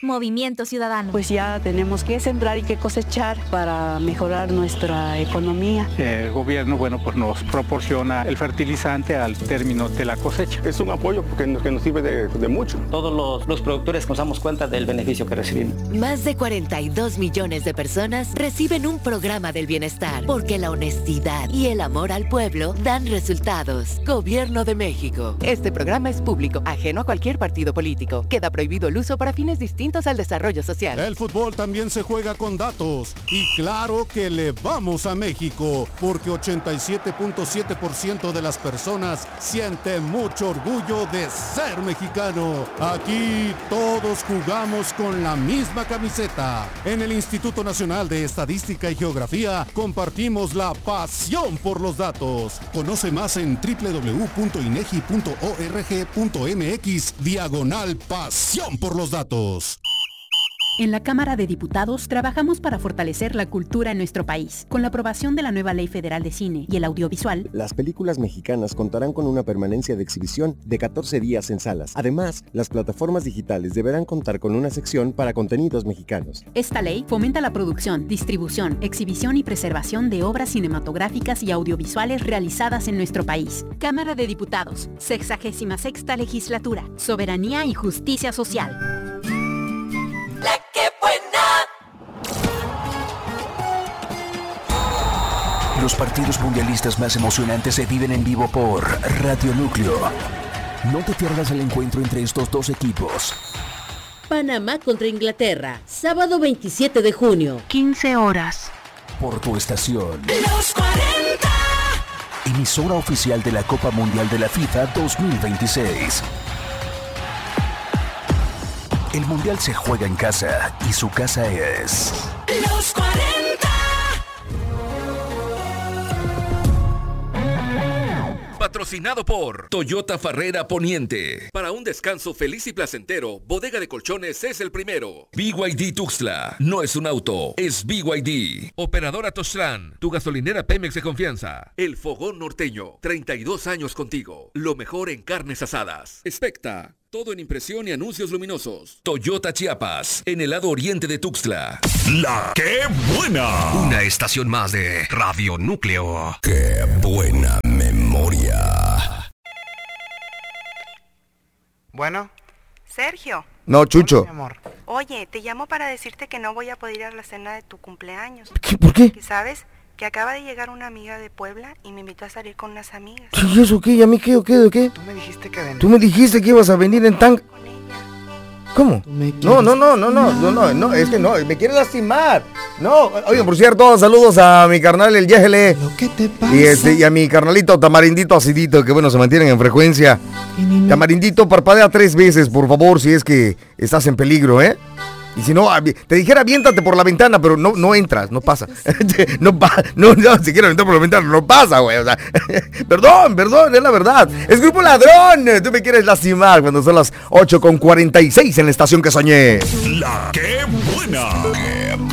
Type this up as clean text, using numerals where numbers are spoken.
Movimiento Ciudadano. Pues ya tenemos que sembrar y que cosechar para mejorar nuestra economía. El gobierno, pues nos proporciona el fertilizante al término de la cosecha. Es un apoyo que nos sirve de mucho. Todos los productores nos damos cuenta del beneficio que recibimos. Más de 42 millones de personas reciben un programa del bienestar, porque la honestidad y el amor al pueblo dan resultados. Gobierno de México. Este programa es público, ajeno a cualquier partido político. Queda prohibido el uso para fines distintos al desarrollo social. El fútbol también se juega con datos. Y claro que le vamos a México, porque 87.7% de las personas sienten mucho orgullo de ser mexicano. Aquí todos jugamos con la misma camiseta. En el Instituto Nacional de Estadística y Geografía compartimos la pasión por los datos. Conoce más en www.inegi.org.mx/pasión por los datos. En la Cámara de Diputados trabajamos para fortalecer la cultura en nuestro país. Con la aprobación de la nueva Ley Federal de Cine y el Audiovisual, las películas mexicanas contarán con una permanencia de exhibición de 14 días en salas. Además, las plataformas digitales deberán contar con una sección para contenidos mexicanos. Esta ley fomenta la producción, distribución, exhibición y preservación de obras cinematográficas y audiovisuales realizadas en nuestro país. Cámara de Diputados, 66ª Legislatura, Soberanía y Justicia Social. Los partidos mundialistas más emocionantes se viven en vivo por Radio Núcleo. No te pierdas el encuentro entre estos dos equipos. Panamá contra Inglaterra, sábado 27 de junio, 15 horas. Por tu estación. Los 40. Emisora oficial de la Copa Mundial de la FIFA 2026. El Mundial se juega en casa y su casa es... Los 40. Patrocinado por Toyota Farrera Poniente. Para un descanso feliz y placentero, Bodega de Colchones es el primero. BYD Tuxtla. No es un auto, es BYD. Operadora Toztlán, tu gasolinera Pemex de confianza. El Fogón Norteño. 32 años contigo. Lo mejor en carnes asadas. Expecta. Todo en impresión y anuncios luminosos. Toyota Chiapas, en el lado oriente de Tuxtla. La ¡Qué buena! Una estación más de Radio Núcleo. ¡Qué buena memoria! Bueno. Sergio. No, Chucho. Mi amor. Oye, te llamo para decirte que no voy a poder ir a la cena de tu cumpleaños. ¿Por qué? ¿Que sabes? Que acaba de llegar una amiga de Puebla y me invitó a salir con unas amigas. ¿Y eso qué? ¿Y a mí qué o qué o qué? Tú me dijiste que Tú me dijiste que ibas a venir en tanga. ¿Cómo? No, es que no, me quieres lastimar. No, oye, por cierto, saludos a mi carnal el Yéjele. Y a mi carnalito Tamarindito Acidito, que bueno, se mantienen en frecuencia. Tamarindito, parpadea 3 veces, por favor, si es que estás en peligro, ¿eh? Y si no, te dijera aviéntate por la ventana, pero no entras, no pasa. no, si quieres aventar por la ventana, no pasa, güey. O sea, perdón, es la verdad. Es Grupo Ladrón. Tú me quieres lastimar cuando son las 8:46 en la estación que soñé. La ¡Qué buena!